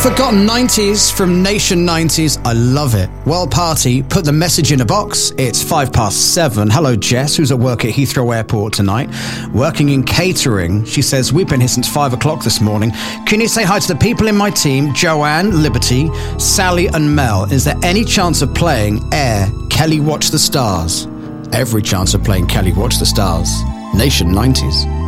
Forgotten 90s from Nation 90s. I love it. Well, party, put the message in a box. It's 7:05. Hello, Jess, who's at work at Heathrow Airport tonight, working in catering. She says, we've been here since 5 o'clock this morning. Can you say hi to the people in my team, Joanne, Liberty, Sally and Mel? Is there any chance of playing Air Kelly Watch the Stars? Every chance of playing Kelly Watch the Stars. Nation 90s.